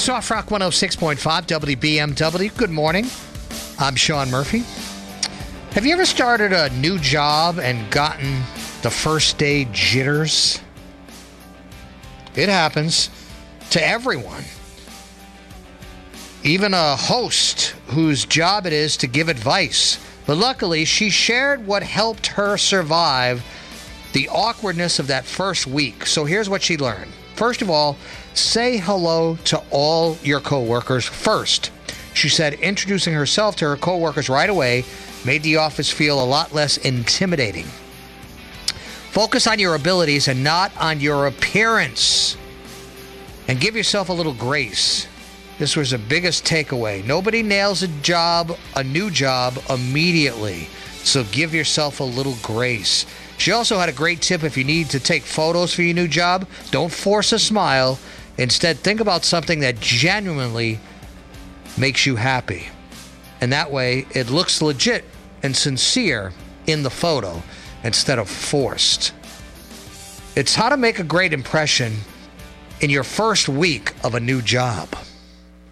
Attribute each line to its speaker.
Speaker 1: Soft Rock 106.5 WBMW. Good morning. I'm Sean Murphy. Have you ever started a new job and gotten the first day jitters? It happens to everyone. Even a host whose job it is to give advice. But luckily, she shared what helped her survive the awkwardness of that first week. So here's what she learned. First of all, say hello to all your coworkers first. She said introducing herself to her coworkers right away made the office feel a lot less intimidating. Focus on your abilities and not on your appearance. And give yourself a little grace. This was the biggest takeaway. Nobody nails a new job immediately. So give yourself a little grace. She also had a great tip if you need to take photos for your new job. Don't force a smile. Instead, think about something that genuinely makes you happy. And that way, it looks legit and sincere in the photo instead of forced. It's how to make a great impression in your first week of a new job.